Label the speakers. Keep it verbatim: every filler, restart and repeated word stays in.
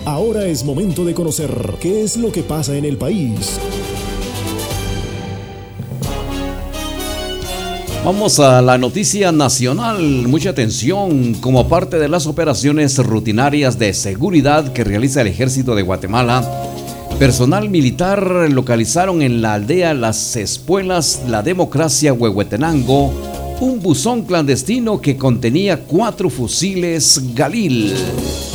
Speaker 1: Ahora es momento de conocer qué es lo que pasa en el país.
Speaker 2: Vamos a la noticia nacional. Mucha atención. Como parte de las operaciones rutinarias de seguridad que realiza el Ejército de Guatemala, personal militar localizaron en la aldea Las Espuelas, La Democracia, Huehuetenango, un buzón clandestino que contenía cuatro fusiles Galil.